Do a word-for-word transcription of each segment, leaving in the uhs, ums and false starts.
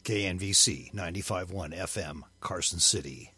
K N V C ninety-five point one F M, Carson City.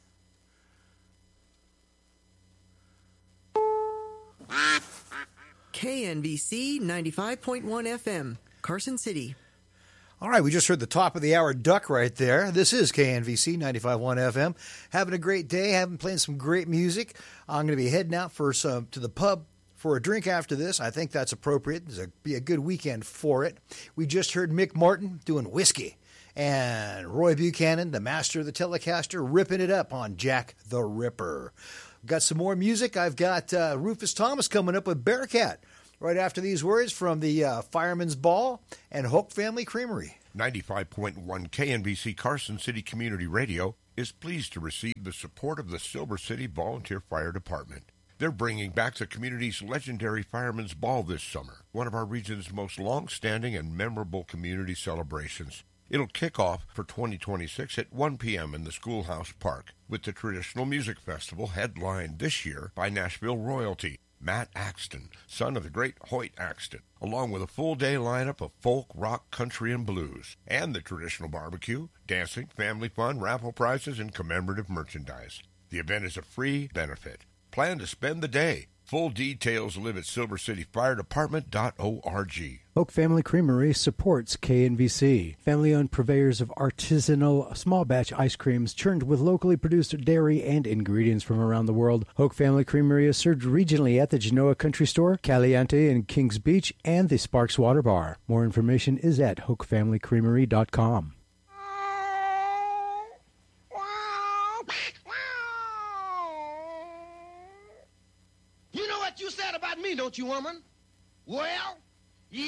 K N V C ninety-five point one F M, Carson City. All right, we just heard the top of the hour duck right there. This is K N V C ninety-five point one F M. Having a great day, having playing some great music. I'm going to be heading out for some to the pub for a drink after this. I think that's appropriate. It's a be a good weekend for it. We just heard Mick Martin doing Whiskey, and Roy Buchanan, the master of the Telecaster, ripping it up on Jack the Ripper. Got some more music. I've got uh, Rufus Thomas coming up with Bearcat right after these words from the uh, Fireman's Ball and Hoke Family Creamery. ninety-five point one K N B C Carson City Community Radio is pleased to receive the support of the Silver City Volunteer Fire Department. They're bringing back the community's legendary Fireman's Ball this summer, one of our region's most long-standing and memorable community celebrations. It'll kick off for twenty twenty-six at one p.m. in the Schoolhouse Park, with the traditional music festival headlined this year by Nashville royalty, Matt Axton, son of the great Hoyt Axton, along with a full-day lineup of folk, rock, country, and blues, and the traditional barbecue, dancing, family fun, raffle prizes, and commemorative merchandise. The event is a free benefit. Plan to spend the day. Full details live at silver city fire department dot org. Hoke Family Creamery supports K N V C. Family-owned purveyors of artisanal small-batch ice creams churned with locally produced dairy and ingredients from around the world. Hoke Family Creamery is served regionally at the Genoa Country Store, Caliente in Kings Beach, and the Sparks Water Bar. More information is at hoke family creamery dot com. You know what you said about me, don't you, woman? Well,